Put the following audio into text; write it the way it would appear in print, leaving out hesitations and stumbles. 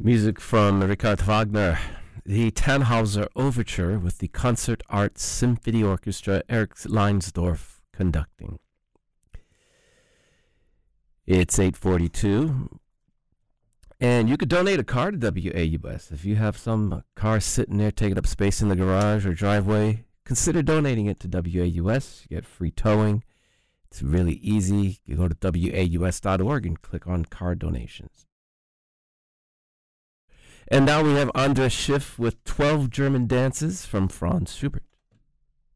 Music from Richard Wagner, the Tannhauser Overture with the Concert Art Symphony Orchestra, Eric Leinsdorf conducting. It's 8:42, and you could donate a car to WAUS. If you have some car sitting there taking up space in the garage or driveway, consider donating it to WAUS. You get free towing. It's really easy. You go to WAUS.org and click on car donations. And now we have Andras Schiff with 12 German dances from Franz Schubert.